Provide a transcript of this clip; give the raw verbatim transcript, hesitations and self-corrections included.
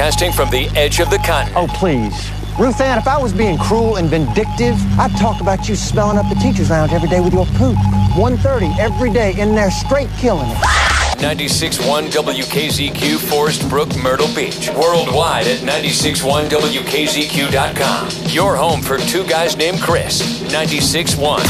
Broadcasting from the edge of the continent. Oh, please. Ruth Ann, if I was being cruel and vindictive, I'd talk about you smelling up the teacher's lounge every day with your poop. one thirty every day in there, straight killing it. ninety-six point one W K Z Q, Forest Brook, Myrtle Beach. Worldwide at ninety-six point one W K Z Q dot com. Your home for two guys named Chris. ninety-six point one.